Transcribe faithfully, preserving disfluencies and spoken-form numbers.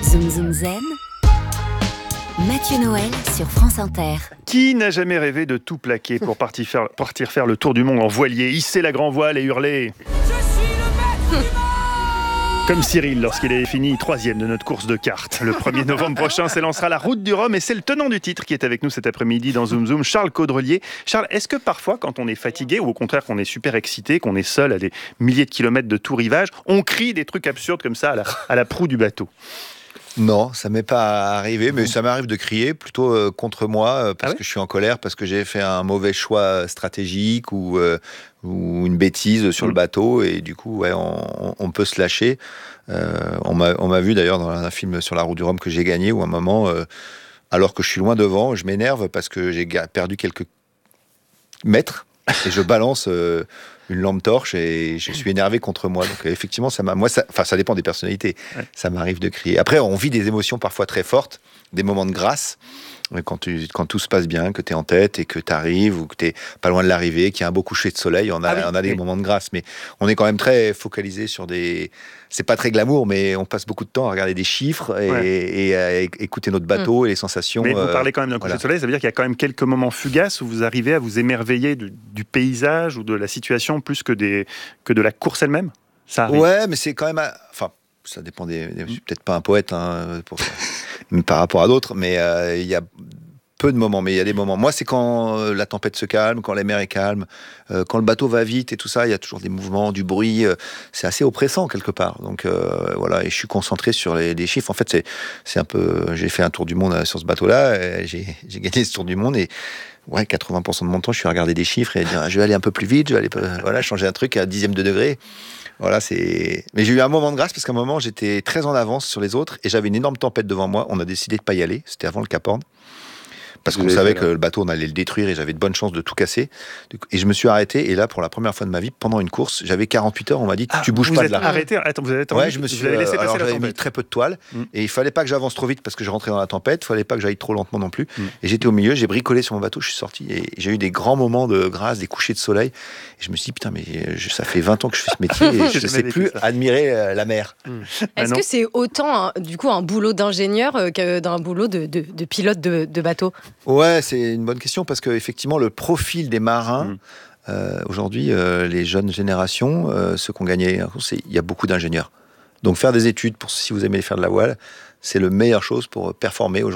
Zoom Zoom Zen, Mathieu Noël sur France Inter. Qui n'a jamais rêvé de tout plaquer pour partir faire, partir faire le tour du monde en voilier, hisser la grand voile et hurler « Je suis le maître du monde !» Comme Cyril lorsqu'il est fini troisième de notre course de cartes. Le premier novembre prochain s'élancera la route du Rhum et c'est le tenant du titre qui est avec nous cet après-midi dans Zoom Zoom, Charles Caudrelier. Charles, est-ce que parfois quand on est fatigué ou au contraire qu'on est super excité, qu'on est seul à des milliers de kilomètres de tout rivage, on crie des trucs absurdes comme ça à la, à la proue du bateau? Non, ça m'est pas arrivé, mais ça m'arrive de crier plutôt euh, contre moi euh, parce ah ouais que je suis en colère, parce que j'ai fait un mauvais choix stratégique ou, euh, ou une bêtise sur mmh. le bateau et du coup, ouais, on, on peut se lâcher. Euh, on m'a, on m'a vu d'ailleurs dans un film sur la route du Rhum que j'ai gagné où à un moment, euh, alors que je suis loin devant, je m'énerve parce que j'ai ga- perdu quelques mètres et je balance. Euh, une lampe torche et je suis énervé contre moi. Donc effectivement, ça m'a, moi, ça, enfin, ça dépend des personnalités. Ouais. Ça m'arrive de crier. Après, on vit des émotions parfois très fortes, des moments de grâce. Quand, tu, quand tout se passe bien, que tu es en tête et que tu arrives ou que tu es pas loin de l'arrivée, qu'il y a un beau coucher de soleil, on a, ah oui, on a des oui. moments de grâce. Mais on est quand même très focalisé sur des... C'est pas très glamour, mais on passe beaucoup de temps à regarder des chiffres et, ouais. et, et à écouter notre bateau mmh. et les sensations. Mais vous euh, parlez quand même d'un coucher voilà. de soleil, ça veut dire qu'il y a quand même quelques moments fugaces où vous arrivez à vous émerveiller du, du paysage ou de la situation plus que, des, que de la course elle-même. Ça arrive. Ouais, mais c'est quand même... À... Enfin, ça dépend des... Je suis peut-être pas un poète hein, pour... par rapport à d'autres, mais il euh, y a peu de moments, mais il y a des moments. Moi, c'est quand euh, la tempête se calme, quand la mer est calme, euh, quand le bateau va vite et tout ça, il y a toujours des mouvements, du bruit. Euh, c'est assez oppressant quelque part. Donc euh, voilà, et je suis concentré sur les, les chiffres. En fait, c'est, c'est un peu. J'ai fait un tour du monde sur ce bateau-là. Et j'ai, j'ai gagné ce tour du monde et. Ouais, quatre-vingts pour cent de mon temps, je suis à regarder des chiffres et à dire, je vais aller un peu plus vite, je vais aller, voilà, changer un truc à dixième de degré. Voilà, c'est. Mais j'ai eu un moment de grâce parce qu'à un moment, j'étais très en avance sur les autres et j'avais une énorme tempête devant moi. On a décidé de pas y aller. C'était avant le Cap Horn. Parce qu'on savait que le bateau, on allait le détruire et j'avais de bonnes chances de tout casser. Et je me suis arrêté. Et là, pour la première fois de ma vie, pendant une course, j'avais quarante-huit heures. On m'a dit, ah, tu bouges pas de là. Arrêté. Attends, vous avez attendu. Ouais, je me suis. Vous avez laissé passer alors, la j'avais tempête. mis très peu de toile. Mm. Et il fallait pas que j'avance trop vite parce que je rentrais dans la tempête. Il fallait pas que j'aille trop lentement non plus. Mm. Et j'étais au milieu. J'ai bricolé sur mon bateau. Je suis sorti et j'ai eu des grands moments de grâce, des couchers de soleil. Et je me suis dit, putain, mais je, ça fait vingt ans que je fais ce métier et je ne sais plus admirer la mer. Mm. Est-ce que c'est autant, hein, du coup, un boulot d'ingénieur que d'un boulot de, de, de pilote de, de bateau? Ouais, c'est une bonne question parce que effectivement le profil des marins mmh. euh, aujourd'hui euh, les jeunes générations euh, ceux qui ont gagné il y a beaucoup d'ingénieurs donc faire des études pour si vous aimez faire de la voile c'est la meilleure chose pour performer aujourd'hui.